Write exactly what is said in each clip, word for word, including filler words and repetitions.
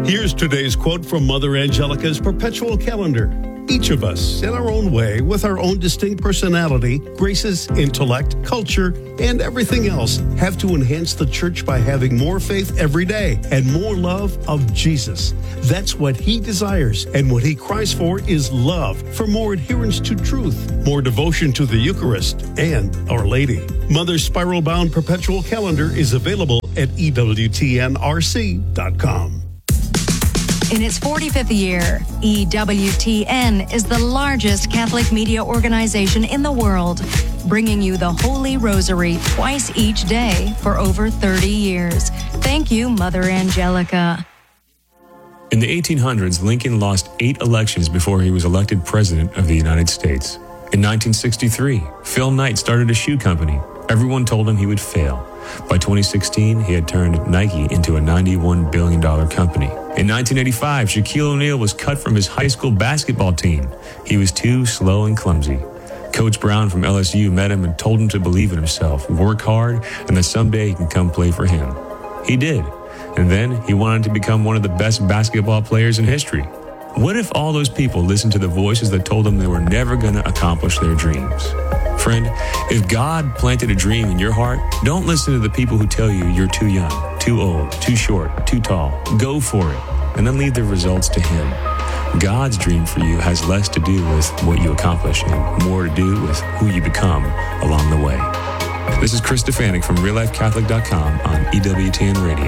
Here's today's quote from Mother Angelica's Perpetual Calendar. Each of us, in our own way, with our own distinct personality, graces, intellect, culture, and everything else, have to enhance the church by having more faith every day and more love of Jesus. That's what he desires, and what he cries for is love, for more adherence to truth, more devotion to the Eucharist and Our Lady. Mother's spiral-bound Perpetual Calendar is available at E W T N R C dot com. In its forty-fifth year, E W T N is the largest Catholic media organization in the world, bringing you the Holy Rosary twice each day for over thirty years. Thank you, Mother Angelica. In the eighteen hundreds, Lincoln lost eight elections before he was elected President of the United States. In nineteen sixty-three, Phil Knight started a shoe company. Everyone told him he would fail. By twenty sixteen, he had turned Nike into a ninety-one billion dollars company. In nineteen eighty-five, Shaquille O'Neal was cut from his high school basketball team. He was too slow and clumsy. Coach Brown from L S U met him and told him to believe in himself, work hard, and that someday he can come play for him. He did. And then he wanted to become one of the best basketball players in history. What if all those people listened to the voices that told them they were never going to accomplish their dreams? Friend, if God planted a dream in your heart, don't listen to the people who tell you you're too young, too old, too short, too tall. Go for it, and then leave the results to Him. God's dream for you has less to do with what you accomplish and more to do with who you become along the way. This is Chris Stefanik from real life catholic dot com on E W T N Radio.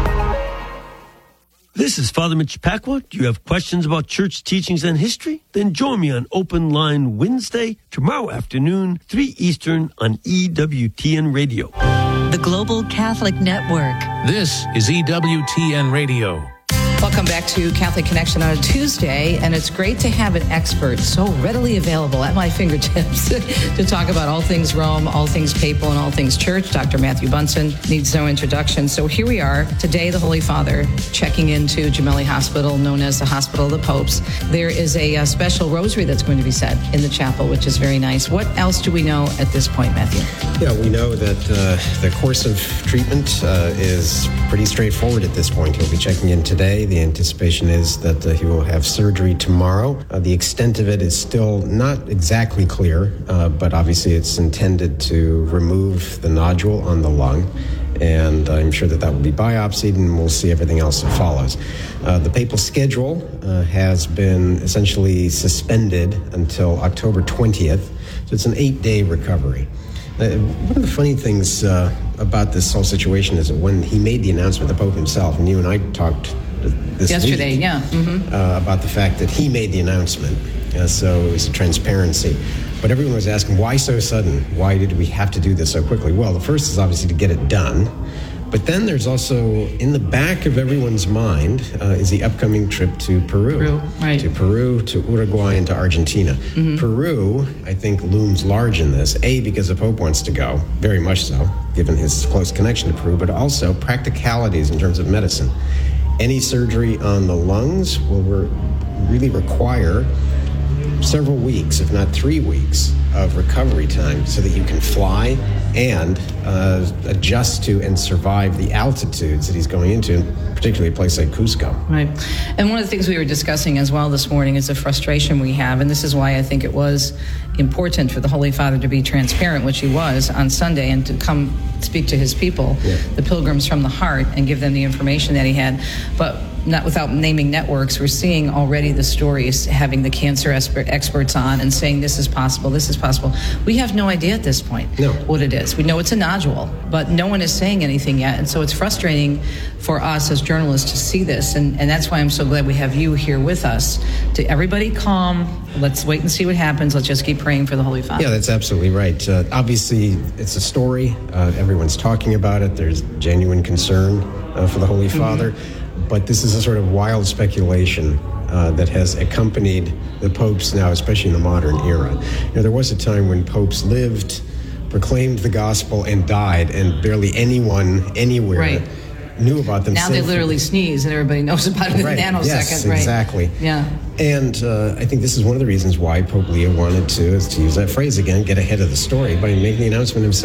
This is Father Mitch Pacwa. Do you have questions about church teachings and history? Then join me on Open Line Wednesday, tomorrow afternoon, three Eastern on E W T N Radio. The Global Catholic Network. This is E W T N Radio. Welcome back to Catholic Connection on a Tuesday, and it's great to have an expert so readily available at my fingertips to talk about all things Rome, all things papal, and all things church. Doctor Matthew Bunson needs no introduction. So here we are, today the Holy Father checking into Gemelli Hospital, known as the Hospital of the Popes. There is a, a special rosary that's going to be said in the chapel, which is very nice. What else do we know at this point, Matthew? Yeah, we know that uh, the course of treatment uh, is pretty straightforward at this point. He'll be checking in today. The anticipation is that uh, he will have surgery tomorrow. Uh, the extent of it is still not exactly clear, uh, but obviously it's intended to remove the nodule on the lung, and I'm sure that that will be biopsied, and we'll see everything else that follows. Uh, the papal schedule uh, has been essentially suspended until October twentieth, so it's an eight-day recovery. Uh, one of the funny things uh, about this whole situation is that when he made the announcement, the Pope himself, and you and I talked this yesterday, week, yeah, mm-hmm. uh, about the fact that he made the announcement, uh, so it was a transparency. But everyone was asking, why so sudden? Why did we have to do this so quickly? Well, the first is obviously to get it done. But then there's also, in the back of everyone's mind, uh, is the upcoming trip to Peru. Peru, right. To Peru, to Uruguay, and to Argentina. Mm-hmm. Peru, I think, looms large in this. A, because the Pope wants to go, very much so, given his close connection to Peru, but also practicalities in terms of medicine. Any surgery on the lungs will re- really require several weeks, if not three weeks, of recovery time so that you can fly and uh, adjust to and survive the altitudes that he's going into, particularly a place like Cusco. Right. And one of the things we were discussing as well this morning is the frustration we have, and this is why I think it was important for the Holy Father to be transparent, which he was on Sunday, and to come speak to his people, yeah. the pilgrims from the heart, and give them the information that he had. But not without naming networks, we're seeing already the stories, having the cancer expert, experts on and saying this is possible, this is possible. We have no idea at this point no. what it is. We know it's a nodule, but no one is saying anything yet. And so it's frustrating for us as journalists to see this. And, and that's why I'm so glad we have you here with us. To everybody calm, let's wait and see what happens. Let's just keep praying for the Holy Father. Yeah, that's absolutely right. Uh, obviously, it's a story. Uh, everyone's talking about it. There's genuine concern uh, for the Holy Father. Mm-hmm. But this is a sort of wild speculation uh, that has accompanied the popes now, especially in the modern era. You know, there was a time when popes lived, proclaimed the gospel, and died, and barely anyone anywhere right. knew about them. Now they literally sneeze, and everybody knows about it in right. a nanosecond. Yes, right? exactly. Yeah. And uh, I think this is one of the reasons why Pope Leo wanted to, is to use that phrase again, get ahead of the story by making the announcement himself.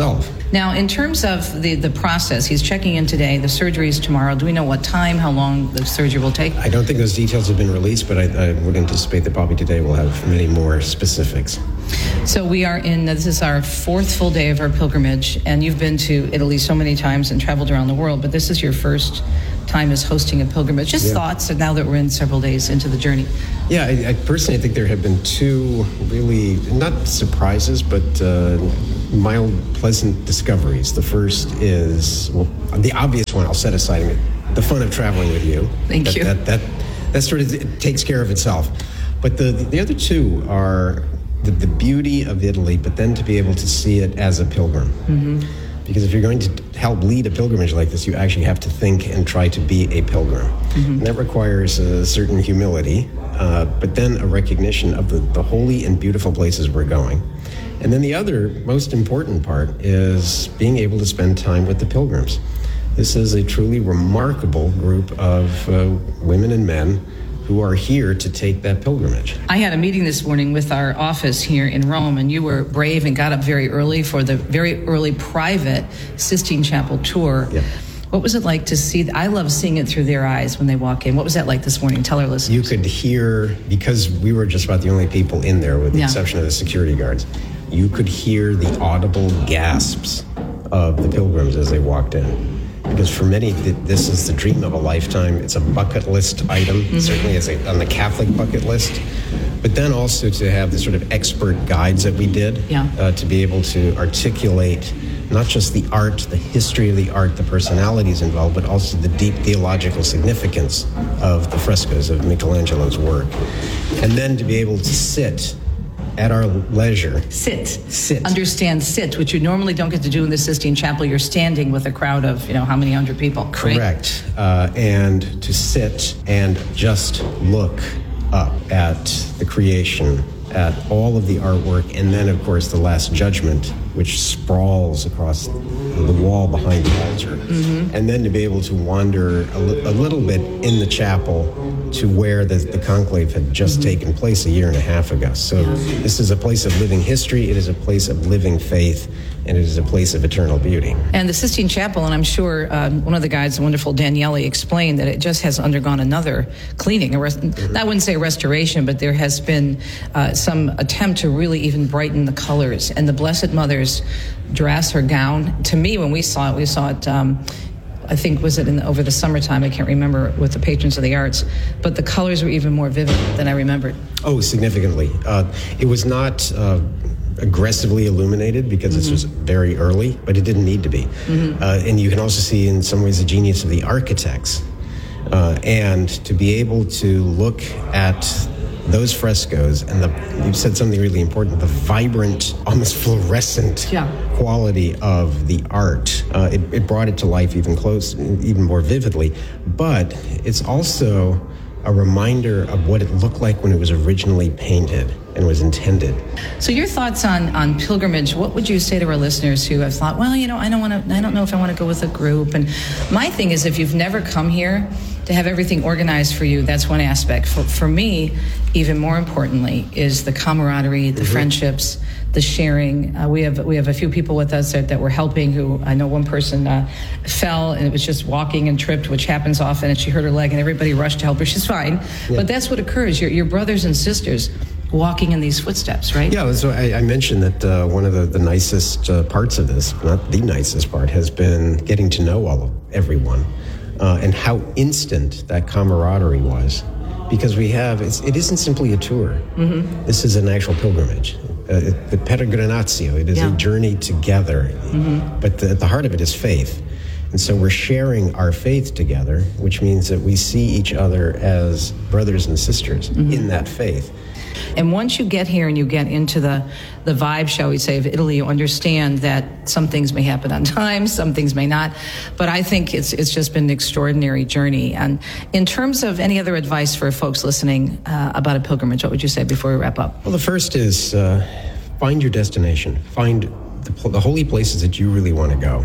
Now, in terms of the, the process, he's checking in today. The surgery is tomorrow. Do we know what time, how long the surgery will take? I don't think those details have been released, but I, I would anticipate that probably today we'll have many more specifics. So we are in, this is our fourth full day of our pilgrimage, and you've been to Italy so many times and traveled around the world, but this is your first time as hosting a pilgrimage. Just yeah. thoughts, and now that we're in several days into the journey. Yeah, I, I personally think there have been two really, not surprises, but uh, mild, pleasant discoveries. The first is, well, the obvious one I'll set aside, I mean, the fun of traveling with you. Thank that, you. That, that, that sort of it takes care of itself. But the, the other two are the, the beauty of Italy, but then to be able to see it as a pilgrim. Mm-hmm. Because if you're going to help lead a pilgrimage like this, you actually have to think and try to be a pilgrim. Mm-hmm. And that requires a certain humility, uh, but then a recognition of the, the holy and beautiful places we're going. And then the other most important part is being able to spend time with the pilgrims. This is a truly remarkable group of uh, women and men who are here to take that pilgrimage. I had a meeting this morning with our office here in Rome, and you were brave and got up very early for the very early private Sistine Chapel tour. Yeah. What was it like to see? I love seeing it through their eyes when they walk in. What was that like this morning? Tell our listeners. You could hear, because we were just about the only people in there with the yeah. exception of the security guards, you could hear the audible gasps of the pilgrims as they walked in. Because for many, this is the dream of a lifetime. It's a bucket list item. Mm-hmm. Certainly it's a, on the Catholic bucket list. But then also to have the sort of expert guides that we did, yeah. uh, to be able to articulate not just the art, the history of the art, the personalities involved, but also the deep theological significance of the frescoes of Michelangelo's work. And then to be able to sit at our leisure. Sit. Sit. Understand sit, which you normally don't get to do in the Sistine Chapel. You're standing with a crowd of, you know, how many hundred people? Correct. Right? Uh, and to sit and just look up at the creation, at all of the artwork, and then, of course, the Last Judgment, which sprawls across the wall behind the altar. Mm-hmm. And then to be able to wander a, li- a little bit in the chapel to where the, the conclave had just mm-hmm. taken place a year and a half ago. So yeah. this is a place of living history, it is a place of living faith, and it is a place of eternal beauty. And the Sistine Chapel, and I'm sure um, one of the guides, the wonderful Daniele, explained that it just has undergone another cleaning. A rest- mm-hmm. I wouldn't say restoration, but there has been uh, some attempt to really even brighten the colors. And the Blessed Mother's dress, her gown, to me, when we saw it, we saw it... Um, I think, was it in the, over the summertime? I can't remember, with the patrons of the arts. But the colors were even more vivid than I remembered. Oh, significantly. Uh, it was not uh, aggressively illuminated because mm-hmm. this was very early, but it didn't need to be. Mm-hmm. Uh, and you can also see in some ways the genius of the architects. Uh, and to be able to look at those frescoes and the, you said something really important, the vibrant, almost fluorescent yeah. quality of the art. Uh, it, it brought it to life even close, even more vividly. But it's also a reminder of what it looked like when it was originally painted and was intended. So your thoughts on, on pilgrimage, what would you say to our listeners who have thought, well, you know, I don't want to, I don't know if I want to go with a group. And my thing is, if you've never come here, to have everything organized for you, that's one aspect. For, for me, even more importantly, is the camaraderie, the mm-hmm. friendships, the sharing. Uh, we have we have a few people with us that, that were helping who, I know one person uh, fell and it was just walking and tripped, which happens often, and she hurt her leg and everybody rushed to help her. She's fine. Yeah. But that's what occurs. Your, your brothers and sisters walking in these footsteps, right? Yeah, so I, I mentioned that uh, one of the, the nicest uh, parts of this, not the nicest part, has been getting to know all of everyone. Uh, and how instant that camaraderie was, because we have it's, it isn't simply a tour. Mm-hmm. This is an actual pilgrimage, uh, the peregrinatio. It is yeah. a journey together, mm-hmm. but the, at the heart of it is faith, and so we're sharing our faith together, which means that we see each other as brothers and sisters mm-hmm. in that faith. And once you get here and you get into the, the vibe, shall we say, of Italy, you understand that some things may happen on time, some things may not. But I think it's it's just been an extraordinary journey. And in terms of any other advice for folks listening uh, about a pilgrimage, what would you say before we wrap up? Well, the first is uh, find your destination. Find the, the holy places that you really want to go.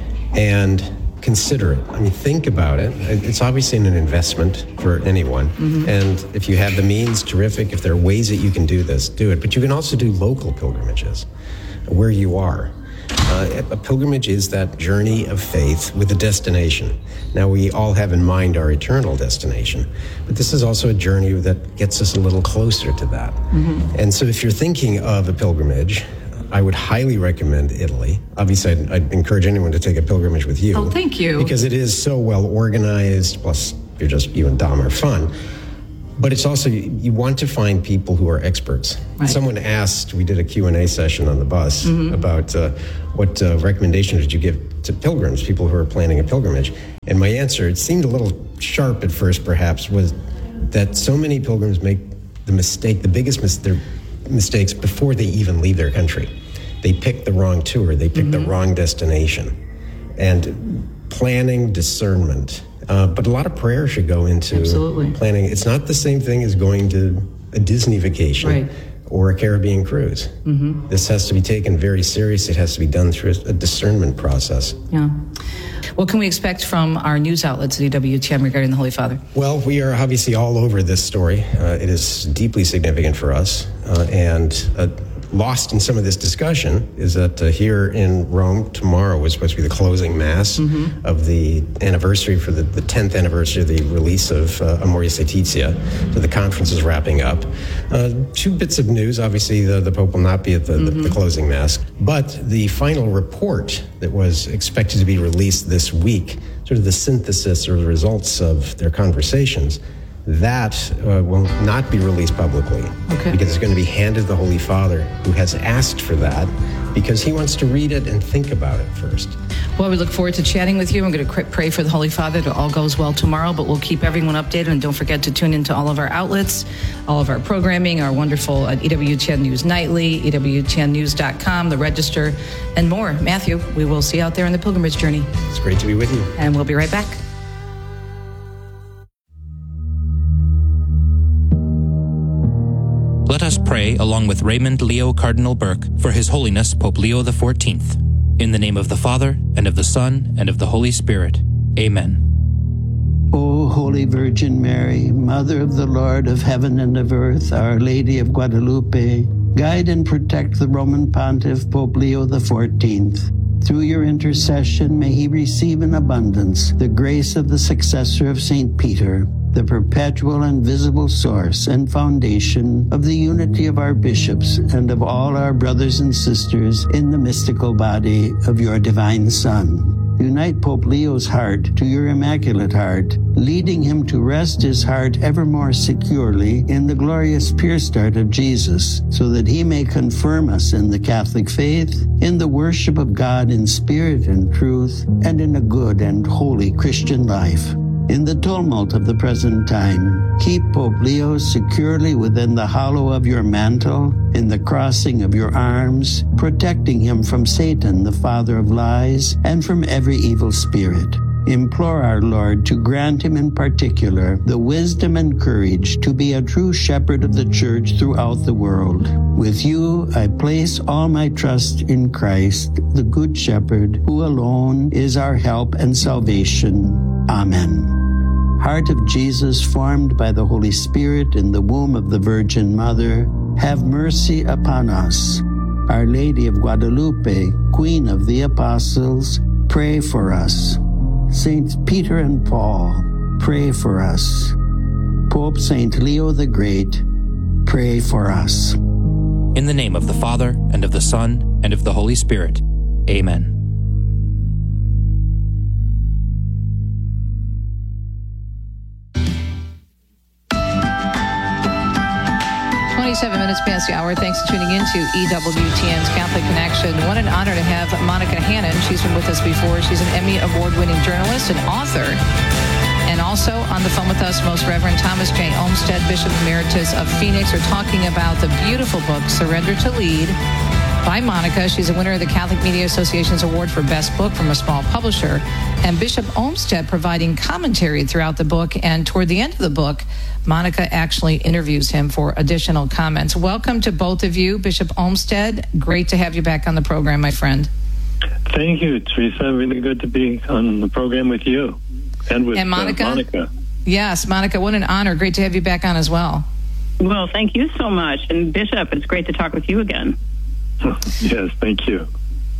And consider it. I mean, think about it. It's obviously an investment for anyone. Mm-hmm. And if you have the means, terrific. If there are ways that you can do this, do it. But you can also do local pilgrimages where you are. Uh, a pilgrimage is that journey of faith with a destination. Now, we all have in mind our eternal destination, but this is also a journey that gets us a little closer to that. Mm-hmm. And so if you're thinking of a pilgrimage, I would highly recommend Italy. Obviously, I'd, I'd encourage anyone to take a pilgrimage with you. Oh, thank you. Because it is so well organized, plus you're just, you and Dom are fun. But it's also, you, you want to find people who are experts. Right. Someone asked, we did a Q and A session on the bus mm-hmm. about uh, what uh, recommendations did you give to pilgrims, people who are planning a pilgrimage. And my answer, it seemed a little sharp at first perhaps, was that so many pilgrims make the mistake, the biggest mis- their mistakes before they even leave their country. They pick the wrong tour, they pick mm-hmm. the wrong destination. And planning, discernment, uh, but a lot of prayer should go into Absolutely. planning. It's not the same thing as going to a Disney vacation right. or a Caribbean cruise. Mm-hmm. This has to be taken very seriously. It has to be done through a discernment process. Yeah. What can we expect from our news outlets at E W T N regarding the Holy Father? Well, we are obviously all over this story. Uh, it is deeply significant for us. Uh, and uh, lost in some of this discussion is that uh, here in Rome tomorrow was supposed to be the closing mass mm-hmm. of the anniversary for the, the tenth anniversary of the release of uh, Amoris Laetitia. So the conference is wrapping up. Uh, two bits of news. Obviously, the, the Pope will not be at the, mm-hmm. the, the closing mass. But the final report that was expected to be released this week, sort of the synthesis or the results of their conversations, that uh, will not be released publicly okay. because it's going to be handed to the Holy Father, who has asked for that because he wants to read it and think about it first. Well, we look forward to chatting with you. I'm going to pray for the Holy Father that all goes well tomorrow, but we'll keep everyone updated, and don't forget to tune into all of our outlets, all of our programming, our wonderful at E W T N News Nightly, E W T N news dot com, the Register, and more. Matthew, we will see you out there on the pilgrimage journey. It's great to be with you. And we'll be right back. Let us pray along with Raymond Leo Cardinal Burke for His Holiness Pope Leo the fourteenth. In the name of the Father, and of the Son, and of the Holy Spirit. Amen. O Holy Virgin Mary, Mother of the Lord of heaven and of earth, Our Lady of Guadalupe, guide and protect the Roman Pontiff Pope Leo the fourteenth. Through your intercession, may he receive in abundance the grace of the successor of Saint Peter, the perpetual and visible source and foundation of the unity of our bishops and of all our brothers and sisters in the mystical body of your divine Son. Unite Pope Leo's heart to your Immaculate Heart, leading him to rest his heart ever more securely in the glorious pierced heart of Jesus, so that he may confirm us in the Catholic faith, in the worship of God in spirit and truth, and in a good and holy Christian life. In the tumult of the present time, keep Pope Leo securely within the hollow of your mantle, in the crossing of your arms, protecting him from Satan, the father of lies, and from every evil spirit. Implore our Lord to grant him in particular the wisdom and courage to be a true shepherd of the Church throughout the world. With you, I place all my trust in Christ, the Good Shepherd, who alone is our help and salvation. Amen. Heart of Jesus, formed by the Holy Spirit in the womb of the Virgin Mother, have mercy upon us. Our Lady of Guadalupe, Queen of the Apostles, pray for us. Saints Peter and Paul, pray for us. Pope Saint Leo the Great, pray for us. In the name of the Father, and of the Son, and of the Holy Spirit. Amen. twenty-seven minutes past the hour. Thanks for tuning in to E W T N's Catholic Connection. What an honor to have Monica Hannon. She's been with us before. She's an Emmy Award-winning journalist and author. And also on the phone with us, Most Reverend Thomas J. Olmsted, Bishop Emeritus of Phoenix. We're talking about the beautiful book, Surrender to Lead, by Monica. She's a winner of the Catholic Media Association's Award for Best Book from a small publisher. And Bishop Olmsted providing commentary throughout the book. And toward the end of the book, Monica actually interviews him for additional comments. Welcome to both of you, Bishop Olmsted. Great to have you back on the program, my friend. Thank you, Teresa. Really good to be on the program with you and with and Monica. Uh, Monica. Yes, Monica, what an honor. Great to have you back on as well. Well, thank you so much. And Bishop, it's great to talk with you again. Yes, thank you.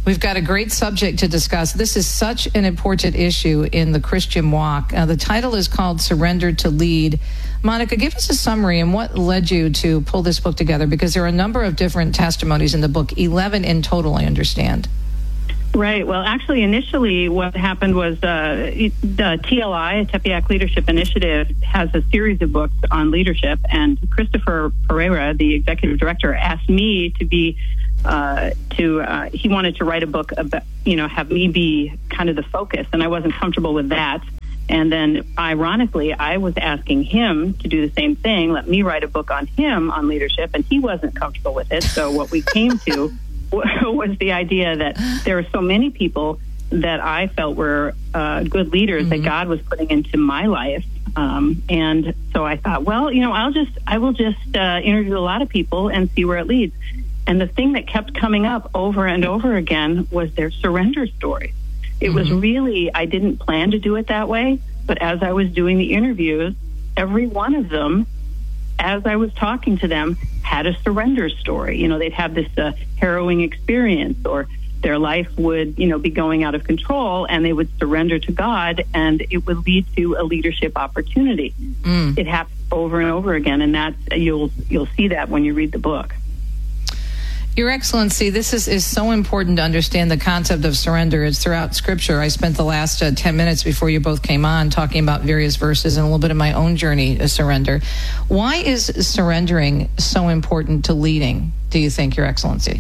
We've got a great subject to discuss. This is such an important issue in the Christian walk. Uh, the title is called Surrender to Lead. Monica, give us a summary and what led you to pull this book together, because there are a number of different testimonies in the book, eleven in total, I understand. Right. Well, actually, initially what happened was uh, the T L I, Tepeyac Leadership Initiative, has a series of books on leadership, and Christopher Pereira, the executive director, asked me to be Uh, to uh, he wanted to write a book about, you know, have me be kind of the focus, and I wasn't comfortable with that. And then, ironically, I was asking him to do the same thing, let me write a book on him on leadership, and he wasn't comfortable with it. So what we came to was the idea that there are so many people that I felt were uh, good leaders mm-hmm. that God was putting into my life. Um, and so I thought, well, you know, I'll just, I will just uh, interview a lot of people and see where it leads. And the thing that kept coming up over and over again was their surrender story. It mm-hmm. was really, I didn't plan to do it that way, but as I was doing the interviews, every one of them, as I was talking to them, had a surrender story. You know, they'd have this uh, harrowing experience, or their life would, you know, be going out of control, and they would surrender to God, and it would lead to a leadership opportunity. Mm. It happened over and over again, and that's, you'll you'll see that when you read the book. Your Excellency, this is, is so important to understand the concept of surrender. It's throughout Scripture. I spent the last uh, ten minutes before you both came on talking about various verses and a little bit of my own journey to surrender. Why is surrendering so important to leading, do you think, Your Excellency?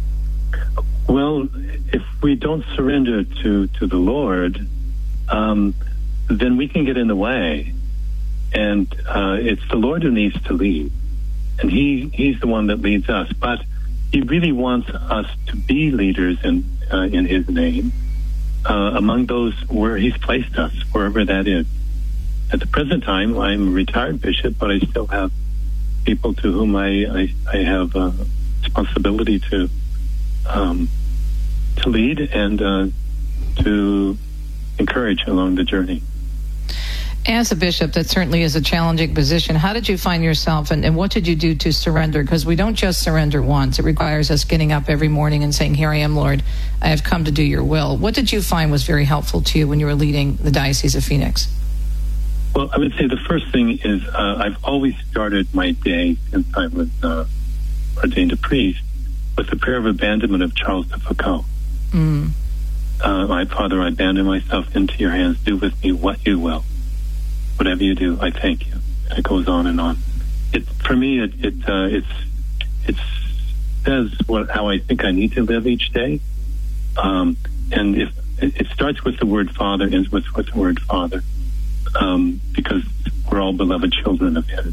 Well, if we don't surrender to, to the Lord, um, then we can get in the way. And uh, it's the Lord who needs to lead. And he, he's the one that leads us. But He really wants us to be leaders in uh, in His name uh, among those where He's placed us, wherever that is. At the present time, I'm a retired bishop, but I still have people to whom I I, I have uh, responsibility to um, to lead and uh, to encourage along the journey. As a bishop, that certainly is a challenging position. How did you find yourself, and, and what did you do to surrender? Because we don't just surrender once. It requires us getting up every morning and saying, here I am, Lord, I have come to do your will. What did you find was very helpful to you when you were leading the Diocese of Phoenix? Well, I would say the first thing is uh, I've always started my day since I was uh, ordained a priest with the prayer of abandonment of Charles de Foucault. Mm. Uh, my Father, I abandon myself into your hands. Do with me what you will. Whatever you do, I thank you. And it goes on and on. It for me, it it uh, it's it says what how I think I need to live each day. Um, and if it, it starts with the word Father, ends with, with the word Father, um, because we're all beloved children of His.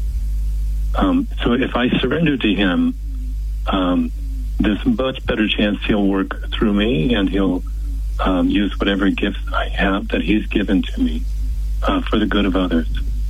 Um, so if I surrender to Him, um, there's a much better chance He'll work through me, and He'll um, use whatever gifts I have that He's given to me. Uh, for the good of others.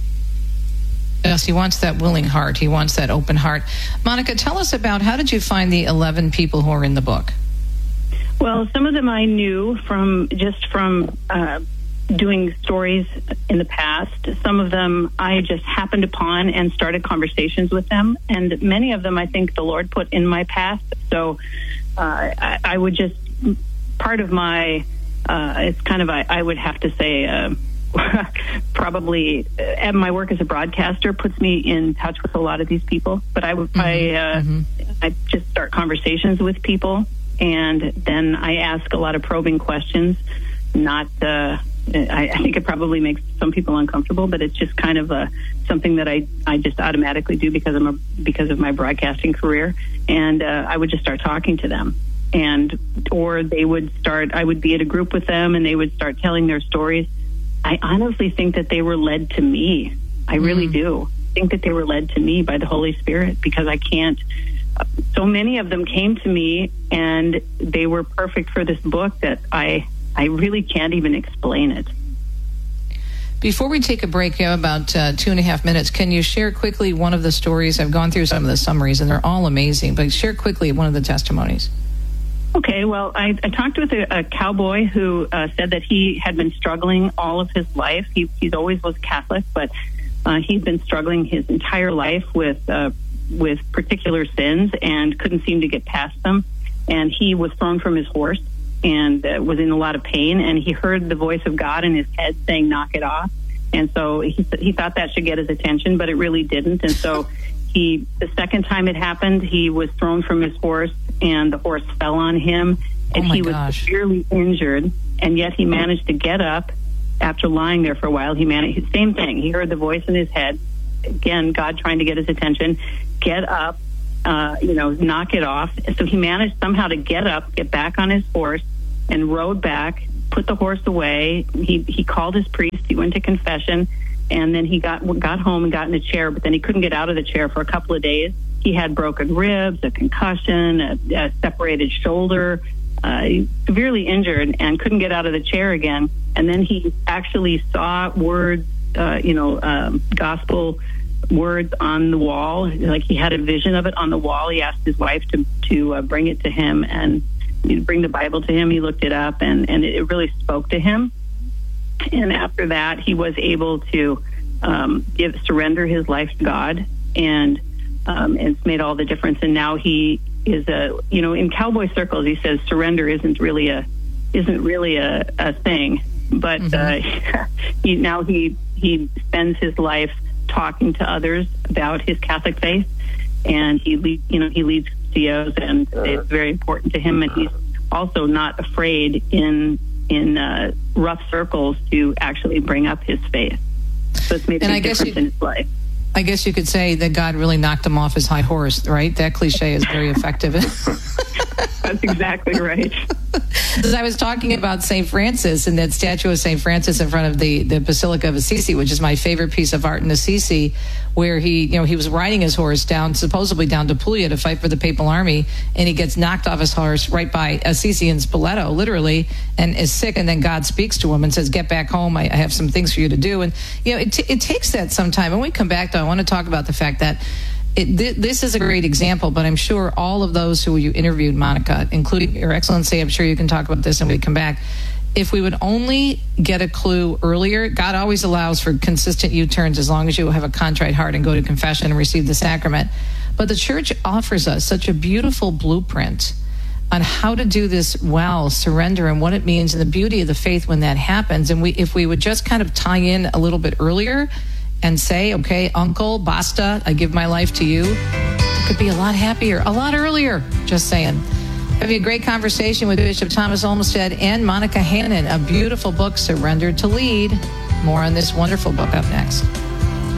Yes, He wants that willing heart. He wants that open heart. Monica, tell us about, how did you find the eleven people who are in the book? Well, some of them I knew from just from uh, doing stories in the past. Some of them I just happened upon and started conversations with them. And many of them I think the Lord put in my path. So uh, I, I would just, part of my, uh, it's kind of, I, I would have to say, uh, probably uh, my work as a broadcaster puts me in touch with a lot of these people. But I, mm-hmm. I, uh, mm-hmm. I just start conversations with people, and then I ask a lot of probing questions. Not, uh, I, I think it probably makes some people uncomfortable, but it's just kind of a something that I, I just automatically do because I'm a, because of my broadcasting career. And uh, I would just start talking to them. And or they would start. I would be at a group with them, and they would start telling their stories. I honestly think that they were led to me. I really mm. do. I think that they were led to me by the Holy Spirit, because I can't, so many of them came to me and they were perfect for this book that I, I really can't even explain it. Before we take a break, you have about uh, two and a half minutes. Can you share quickly one of the stories? I've gone through some of the summaries and they're all amazing, but share quickly one of the testimonies. Okay, well, I, I talked with a, a cowboy who uh, said that he had been struggling all of his life. He he's always was Catholic, but uh, he's been struggling his entire life with uh, with particular sins and couldn't seem to get past them. and he was thrown from his horse and uh, was in a lot of pain, and he heard the voice of God in his head saying, knock it off. And so he, he thought that should get his attention, but it really didn't. And so he, the second time it happened, he was thrown from his horse, and the horse fell on him, and oh my he was gosh. severely injured, and yet he managed to get up after lying there for a while. He managed, same thing. He heard the voice in his head, again, God trying to get his attention, get up, uh, you know, knock it off. So he managed somehow to get up, get back on his horse, and rode back, put the horse away. He he called his priest. He went to confession, and then he got got home and got in a chair, but then he couldn't get out of the chair for a couple of days. He had broken ribs, a concussion, a, a separated shoulder, uh, severely injured, and couldn't get out of the chair again. And then he actually saw words, uh, you know, um, gospel words on the wall. Like he had a vision of it on the wall. He asked his wife to to uh, bring it to him and bring the Bible to him. He looked it up, and, and it really spoke to him. And after that, he was able to um, give surrender his life to God, and um, it's made all the difference. And now he is a, you know, in cowboy circles, he says surrender isn't really a isn't really a, a thing. But mm-hmm. uh, he, now he he spends his life talking to others about his Catholic faith, and he lead, you know he leads C Os, and it's very important to him. And he's also not afraid in in uh, rough circles to actually bring up his faith. So it's made a and big I guess difference you, in his life. I guess you could say that God really knocked him off his high horse, right? That cliche is very effective. That's exactly right. As I was talking about Saint Francis and that statue of Saint Francis in front of the, the Basilica of Assisi, which is my favorite piece of art in Assisi, where he, you know, he was riding his horse down, supposedly down to Puglia to fight for the papal army, and he gets knocked off his horse right by Assisi and Spoleto, literally, and is sick, and then God speaks to him and says, get back home, I, I have some things for you to do. And, you know, it, t- it takes that some time. When we come back, though, I want to talk about the fact that It, th- this is a great example, but I'm sure all of those who you interviewed, Monica, including Your Excellency, I'm sure you can talk about this when we come back. If we would only get a clue earlier, God always allows for consistent U-turns as long as you have a contrite heart and go to confession and receive the sacrament. But the church offers us such a beautiful blueprint on how to do this well, surrender, and what it means, and the beauty of the faith when that happens. And we, if we would just kind of tie in a little bit earlier and say, okay, Uncle, basta, I give my life to you, it could be a lot happier, a lot earlier, just saying. Having a great conversation with Bishop Thomas Olmsted and Monica Hannon, a beautiful book, Surrender to Lead. More on this wonderful book up next.